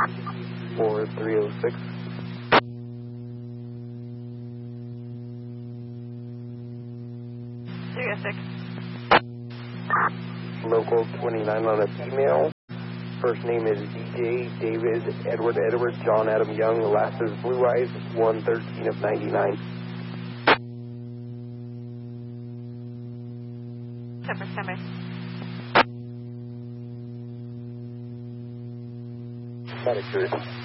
4306. Local 29 on a female. First name is DJ David Edward John Adam Young. The last is Blue Eyes, 113 of 99. September. That is true.